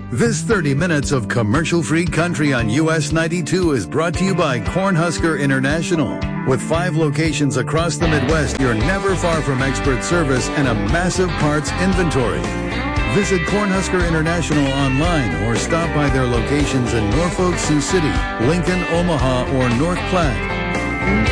This 30 minutes of commercial-free country on US 92 is brought to you by Cornhusker International. With 5 locations across the Midwest, you're never far from expert service and a massive parts inventory. Visit Cornhusker International online or stop by their locations in Norfolk, Sioux City, Lincoln, Omaha, or North Platte.